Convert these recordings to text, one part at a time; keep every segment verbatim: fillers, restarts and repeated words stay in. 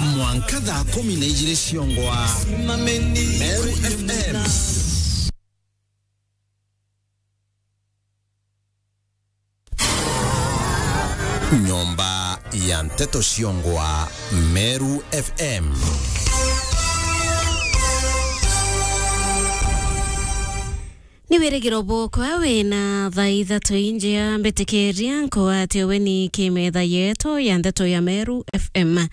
mwankadha kumi na ijire Siongwa Meru F M. Nyomba ya Mteto Siongwa Meru F M. Niwere girobo kwa wena thaitha tuinje ya mbetekeria nko ati weni kimetha yeto ya Nteto ya Meru F M.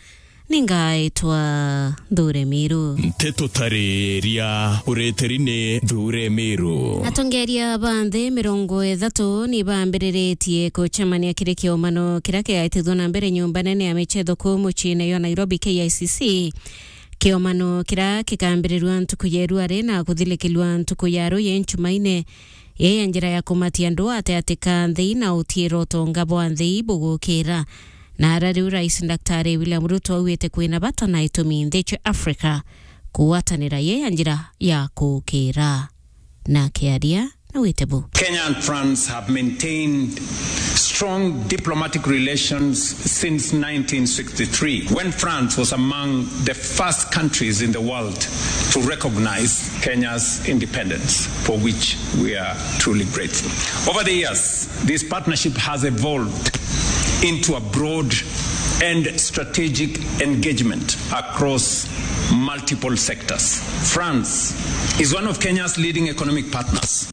Ningaitwa Dhure Miru. Nteto tareria ureterine Dhure Miru. Atongeria bande mirongo ethatu ni bambiriretie kucemania kiri kiomano kira kiaitithwo na mbere nyumba nene ya michetho ku mucine yo Nairobi K I C C. Kiomano kira kikambirirwa ntuku yeru arena kuthilekilwa ntuku yaro yenchumaine yeye njira ya kumatia ndo ateatika nthei na utiiro tonga bwa nthei bugukira na rariu rais Daktari William Ruto awete kwina bato na itumi ntheche Africa kuwatanira yeye njira ya kukira na kiaria na witebu. Kenya and France have maintained strong diplomatic relations since nineteen sixty-three, when France was among the first countries in the world to recognize Kenya's independence, for which we are truly grateful. Over the years, this partnership has evolved into a broad and strategic engagement across multiple sectors. France is one of Kenya's leading economic partners.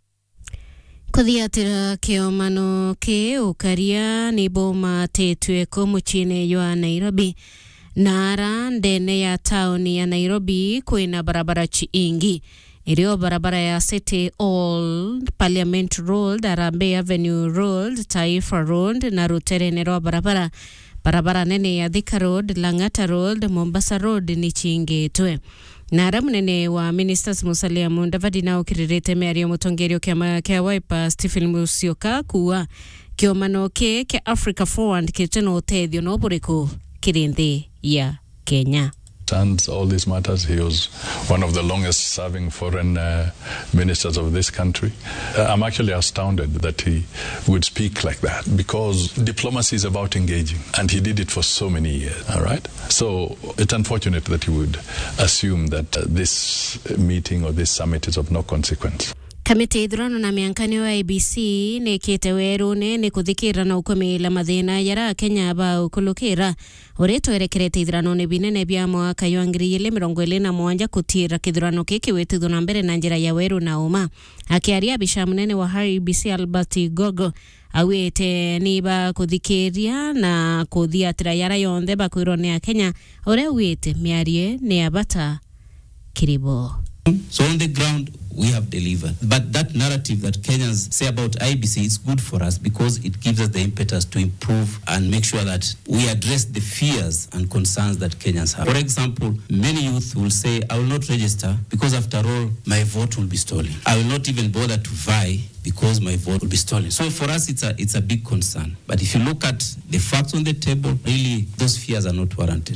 Kuthiatira kiomano ke ukaria ni boma tetwe ko muchine yo Nairobi nara ndene ya tauni ya Nairobi kwina barabara chiingi irio barabara ya City Old Parliament Road, Arambe Avenue Road, Taifa Road na Ruterene ro barabara barabara nene ya Thika Road, Langata Road, Mombasa Road ni chingetwe. Nara munene wa Ministers Musalia Mudavadi na ukirirete meario mutongerio kiama kia Wiper Stephen Musyoka kuwa kiomano ke ke Africa Forward kiteno utethio no buriko kirindi ya Kenya. And all these matters, he was one of the longest serving foreign uh, ministers of this country. Uh, I'm actually astounded that he would speak like that, because diplomacy is about engaging, and he did it for so many years, all right? So it's unfortunate that he would assume that uh, this meeting or this summit is of no consequence. Kamiti idhurano na miankani wa I B C ni kite weru ne ni kuthikira na ukumi la madhina yara Kenya ba ukulukira ureto erekerete idhurano ne binene bia mwaka yuangiri yele mirongo ele na mwanja kutira kidhurano kiki wetu na mbere na njira ya weru na uma. Akiaria bisha munene wa I B C Albert Gogo awete niba kuthikiria na kuthiatira yara yonde ba kuirone ya Kenya ore awete miarie ne abata kiribo. So on the ground, we have delivered. But that narrative that Kenyans say about I B C is good for us, because it gives us the impetus to improve and make sure that we address the fears and concerns that Kenyans have. For example, many youth will say, I will not register because after all, my vote will be stolen. I will not even bother to vie because my vote will be stolen. So for us, it's a, it's a big concern. But if you look at the facts on the table, really, those fears are not warranted.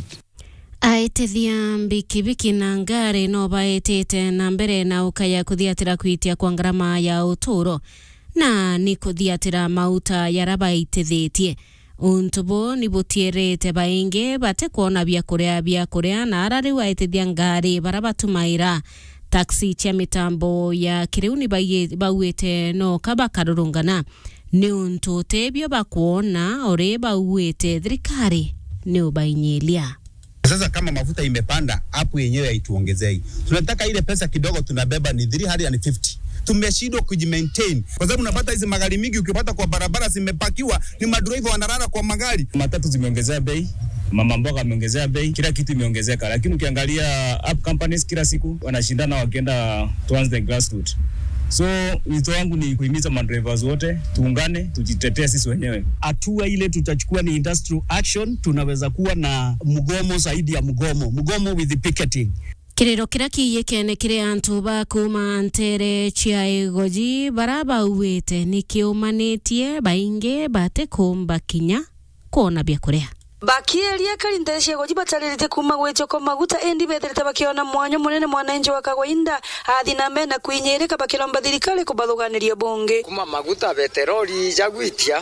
Aitethia mbikibiki na ngari no baetete na mbere na ukaya kuthiatira kwitia kwa ngarama ya uturo na ni kuthiatira mauta yaraba itethetie untubo ni butierete bainge bate kuona bia kurea bia kurea na arari wa aitethia ngari baraba tumaira taxi cha mitambo ya kiriuni bauete no kaba karurungana ni untu tebio bakuona ore bauete thirikari ni ubainyelia. Sasa kama mafuta imepanda, hapo yenyewe haituongezei. Tunataka ile pesa kidogo tunabeba ni three hundred fifty. Tumeshindwa kujimaintain. Kwa sababu unapata hizo magari mingi ukipata kwa barabara zimepakiwa, ni madriver wanalala kwa magari. Matatu zimeongezea bei, mama mboga ameongezea bei, kila kitu imeongezeka. Lakini ukiangalia app companies kila siku wanashindana wakienda towards the grassroots. So wito wangu ni kuhimiza madrivers wote tuungane, tujitetee sisi wenyewe. Hatua ile tutachukua ni industrial action. Tunaweza kuwa na mgomo zaidi ya mgomo, mgomo with the picketing. Kiriro kiraki yekene kire antu ba kuma ntere chia goji baraba uwete ni kiumanetie bainge bate kumba kinya kona bia kurea. Bakieria karindecia goji batarerete kuma gwecho ko maguta endi betherete bakiona mwanyo munene mwananji wa Kagwainda athina mena kuinyereka bakilomba thirikari kubathuganiria bunge kuma maguta beteroli jagwitia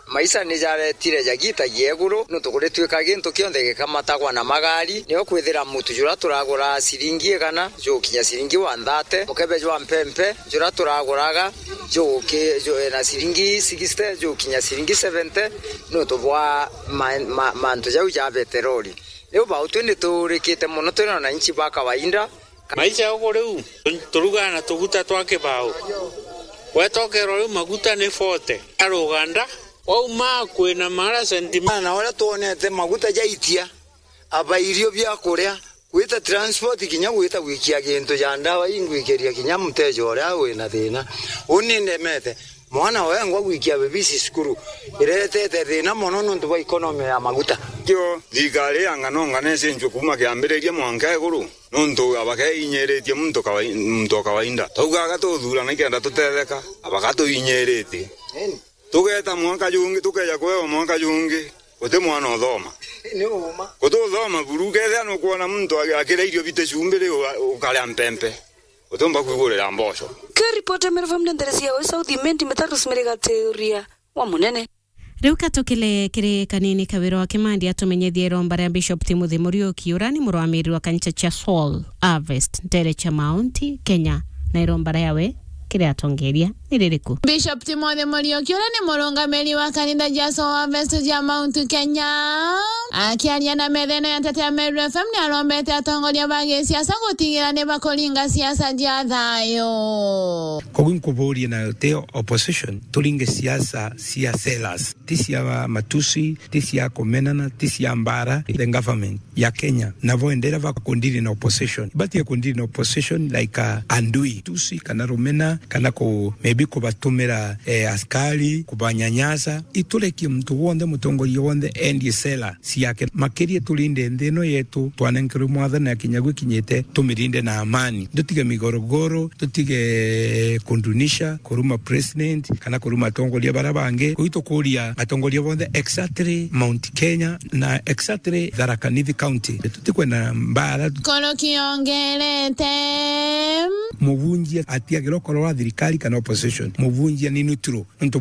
maisa ni jaretire jagita yeguru no tukure twika gintu kionde gikamatagwa na magari niyo kwithira mutu jura turagura siringi kana jo kinya siringi wandate mukebe jwa mpempe jura turaguraga jo ke jo na siringi sixty jo kinya siringi seventy no tubwa mantu jau ja petroli leo ba utwende turikite muno tuna na inchi ba kawaida maisha yako leo turugana tuguta twake bao wetokero leo maguta ni forty aruganda au makwe na mara sentimana na wala tuonete maguta jaitia abairio bya kuria wita transport kinya wita wikia gintu ya ndawa ingwikiria kinya mutejo ora we na thina uninde mete mwana wengwa wikia bebisi skuru iretete thina mono nuntu wa economy ya maguta kyo thigari angano nganese nju kuma kiambireria mwanka iguru nuntu abake inyeretie muntu kawaida muntu kawaida tugaga tuthura na kenda tutetheka abagato inyeretie tugeta mwanka jungi tukeja kwewa mwanka jungi ote mwana othoma ni uma kutothoma buruge thano kuona muntu akire irio bite chumbire ukale mpempe otomba kuigurira mbosho ke report merva mnenderesia wa South Mendi metatus merega teoria wa munene riu katukile kiri kanini kawiro wa Kimandi atumenyethie romba ya Bishop Timothy Muriuki urani murwamiri wa kanisa cha Soul Harvest Ndere cha Mount Kenya na iromba yawe kire atongeria niririku Bishop Timothy Muriuki urani murungamiri wa kanisa cha Soul Harvest ya Mount Kenya akiaria na metheno ya Tete Meru F M ni arombete atongoria bage siasa gutigira ne bakolinga siasa ja thayo kogun kuboria na te opposition tulinge siasa siaselas tisia matusi tisia komenana tisia mbara the government ya Kenya na voendera va kundiri na opposition but ya kundiri na opposition like uh, andui tusi kana rumena kana ko maybe ko batumira eh, askari kubanyanyasa ituleki mtu wonde mutongoria wonde endi sela yake makerie tulinde ndeno yetu twanenkuru mwadha na kinyagu kinyete tumirinde na amani tutige migorogoro tutige kundunisha kuruma president kana kuruma tongolia barabange kuito kuria atongolia bonde exactly Mount Kenya na exactly Tharaka Nithi County tutikwenda mbara kono kiongelete muvunjia atia girokoro wa thirikari kana opposition muvunjia ni neutral